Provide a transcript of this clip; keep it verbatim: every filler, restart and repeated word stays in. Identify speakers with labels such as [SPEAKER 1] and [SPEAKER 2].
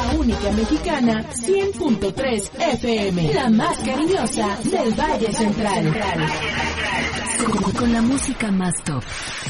[SPEAKER 1] la única mexicana, cien punto tres F M, la más cariñosa del Valle Central.
[SPEAKER 2] Con, con la música más top.